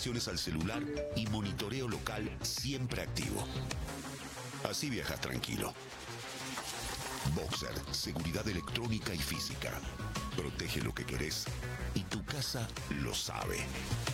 notificaciones al celular y monitoreo local siempre activo. Así viajas tranquilo. Boxer, seguridad electrónica y física. Protege lo que querés y tu casa lo sabe.